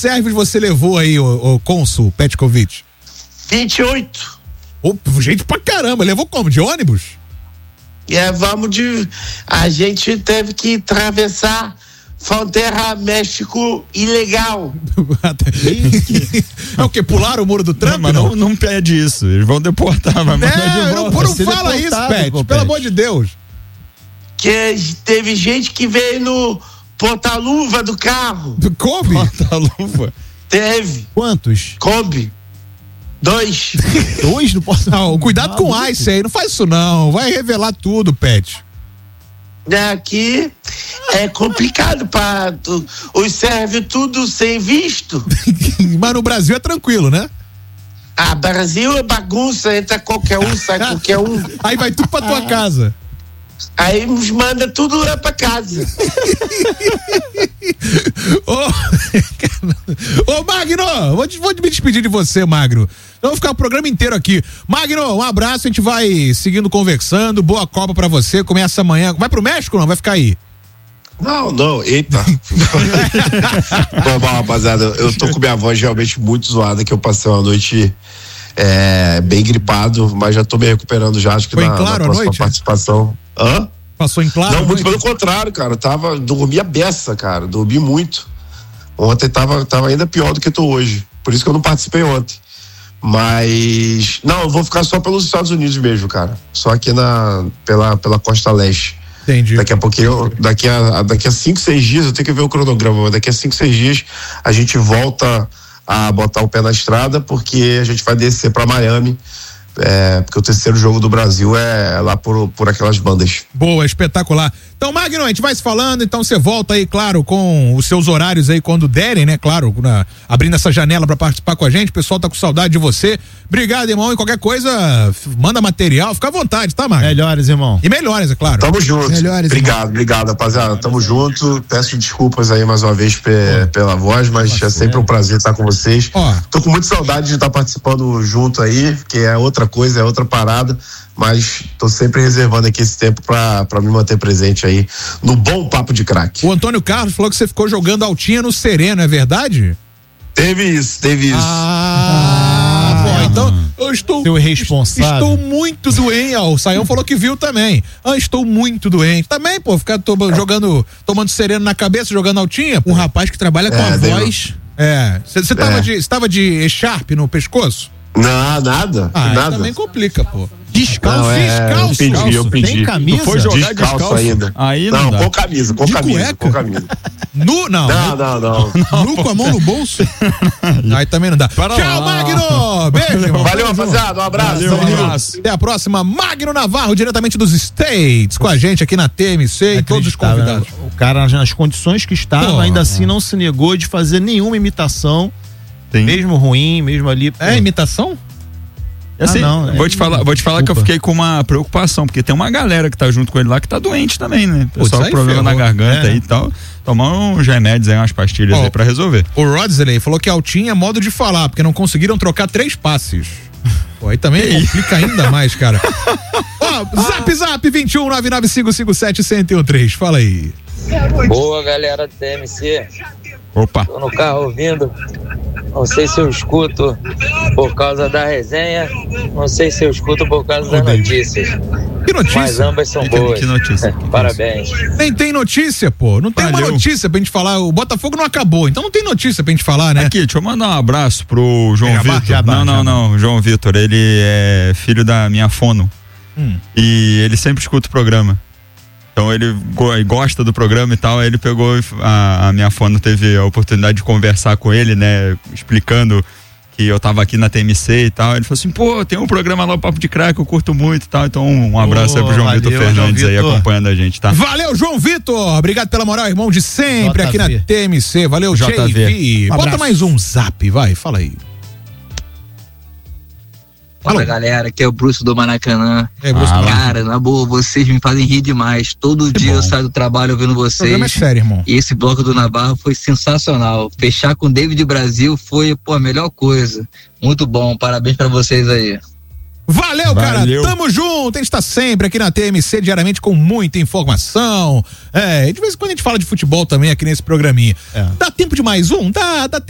servos você levou aí, o cônsul Petkovic? 28. Gente pra caramba, levou como? De ônibus? A gente teve que atravessar fronteira México ilegal. É o quê? Pularam o muro do Trump? Mas não pede isso, eles vão deportar, mas não fala isso, Pet, pelo amor de Deus. Que teve gente que veio no porta-luva do carro. Kombi? Porta-luva? Teve. Quantos? Kombi. 2. 2 no porta-luva? Cuidado com o Ice aí, não faz isso não, vai revelar tudo, Pet. Aqui é complicado para os sérvios tudo sem visto. Mas no Brasil é tranquilo, né? Brasil é bagunça, entra qualquer um, sai qualquer um. Aí vai tudo pra tua casa. Aí nos manda tudo lá pra casa. Ô Magno, vou me despedir de você, Magno. Então vou ficar o programa inteiro aqui. Magno, um abraço, a gente vai seguindo conversando, boa Copa pra você, começa amanhã. Vai pro México ou não? Vai ficar aí? Não, eita. Bom, rapaziada, eu tô com minha voz realmente muito zoada, que eu passei uma noite bem gripado, mas já tô me recuperando já, acho que na próxima noite, participação. Hã? Passou em claro? Não, muito pelo contrário, cara, dormi a beça, cara, dormi muito. Ontem tava ainda pior do que tô hoje, por isso que eu não participei ontem. Mas, não, eu vou ficar só pelos Estados Unidos mesmo, cara, só aqui pela costa leste. Entendi. Daqui a pouquinho, daqui a 5, 6 dias, eu tenho que ver o cronograma, mas daqui a 5, 6 dias a gente volta a botar o pé na estrada, porque a gente vai descer pra Miami, porque o terceiro jogo do Brasil é lá por aquelas bandas. Boa, espetacular. Então, Magno, a gente vai se falando, então você volta aí, claro, com os seus horários aí quando derem, né, claro, abrindo essa janela pra participar com a gente, o pessoal tá com saudade de você. Obrigado, irmão, e qualquer coisa, manda material, fica à vontade, tá, Magno? Melhores, irmão. E melhores, é claro. Tamo junto. Melhores, obrigado, rapaziada, tamo junto, peço desculpas aí mais uma vez pela voz, mas é sempre um prazer estar com vocês. Tô com muita saudade de estar participando junto aí, que é outra coisa, é outra parada, mas tô sempre reservando aqui esse tempo pra me manter presente aí no bom papo de craque. O Antônio Carlos falou que você ficou jogando altinha no Sereno, é verdade? Teve isso. Então eu estou seu responsável. Estou muito doente. O Saião falou que viu também. Estou muito doente. Também, pô, ficar tomando sereno na cabeça, jogando altinha. Um rapaz que trabalha com a voz. Você tava de echarpe no pescoço? Não, nada. Nada. Também complica, pô. Descalço. Eu pedi. Tem camisa? Não foi jogar descalço ainda. Aí não, dá. com camisa. Com camisa. Nu, não. Não. Nu com a mão no bolso? Aí também não dá. Tchau, Magno! Beijo, irmão. Valeu, rapaziada. Um abraço. Abraço. Até a próxima. Magno Navarro, diretamente dos States, com a gente aqui na TMC e todos os convidados. O cara, nas condições que estava, ainda assim não se negou de fazer nenhuma imitação. Mesmo ruim, mesmo ali. Imitação? Assim, vou te falar desculpa. Que eu fiquei com uma preocupação, porque tem uma galera que tá junto com ele lá que tá doente também, né? Pessoal com problema na garganta aí e tal. Tomar uns remédios aí, umas pastilhas aí pra resolver. O Rodsley falou que altinha é modo de falar, porque não conseguiram trocar 3 passes. Pô, aí também complica ainda mais, cara. Zap 21 995571013, fala aí. Boa, galera do TMC. Opa. Tô no carro ouvindo. Não sei se eu escuto por causa da resenha, não sei se eu escuto por causa das notícias. Que notícia? Mas ambas são boas. Que notícia? Parabéns. Nem tem notícia, pô. Não tem uma notícia pra gente falar. O Botafogo não acabou, então não tem notícia pra gente falar, né? Aqui, deixa eu mandar um abraço pro João Vitor. Não, João Vitor, ele é filho da minha fono. E ele sempre escuta o programa. Então ele gosta do programa e tal, aí ele pegou, a minha fono teve a oportunidade de conversar com ele, né, explicando que eu tava aqui na TMC e tal, ele falou assim, pô, tem um programa lá, o Papo de Craque, eu curto muito e tal, então um abraço aí pro João Vitor Fernandes aí acompanhando a gente, tá? Valeu, João Vitor, obrigado pela moral, irmão, de sempre aqui na TMC, valeu, JV. Bota mais um zap, vai, fala aí. Fala, galera, aqui é o Bruce do Maracanã. Bruce, cara, na boa, vocês me fazem rir demais. Todo dia eu saio do trabalho ouvindo vocês. O programa é sério, irmão. E esse bloco do Navarro foi sensacional. Fechar com o David Brasil foi, a melhor coisa. Muito bom, parabéns pra vocês aí. Valeu, cara, tamo junto, a gente tá sempre aqui na TMC diariamente com muita informação, de vez em quando a gente fala de futebol também aqui nesse programinha. Dá tempo de mais um? Dá tempo.